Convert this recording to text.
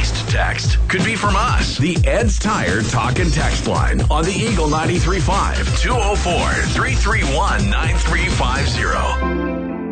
next text could be from us. The Ed's Tire Talk and Text line on the Eagle 93.5 204-331-9350.